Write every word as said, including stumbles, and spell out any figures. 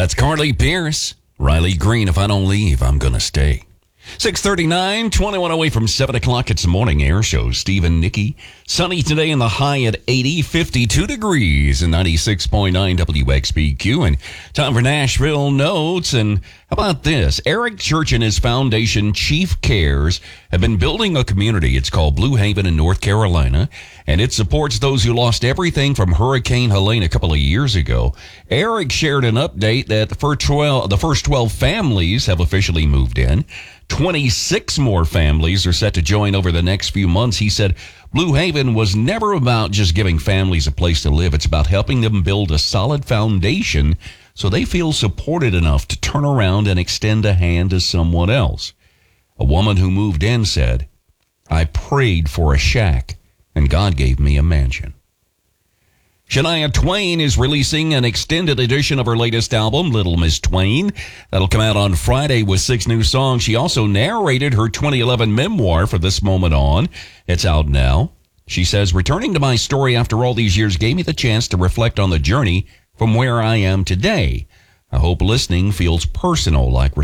That's Carly Pierce. Riley Green, if I don't leave, I'm going to stay. six thirty-nine, twenty-one away from seven o'clock. It's the Morning Air Show. Steve and Nikki. Sunny today in the high at eighty, fifty-two degrees and ninety-six point nine W X B Q. And time for Nashville Notes. And how about this? Eric Church and his foundation, Chief Cares, have been building a community. It's called Blue Haven in North Carolina, and it supports those who lost everything from Hurricane Helene a couple of years ago. Eric shared an update that the first twelve, the first twelve families have officially moved in. twenty-six more families are set to join over the next few months. He said Blue Haven was never about just giving families a place to live. It's about helping them build a solid foundation so they feel supported enough to turn around and extend a hand to someone else. A woman who moved in said, "I prayed for a shack, and God gave me a mansion." Shania Twain is releasing an extended edition of her latest album, Little Miss Twain. That'll come out on Friday with six new songs. She also narrated her twenty eleven memoir, For This Moment On. It's out now. She says, "Returning to my story after all these years gave me the chance to reflect on the journey from where I am today. I hope listening feels personal, like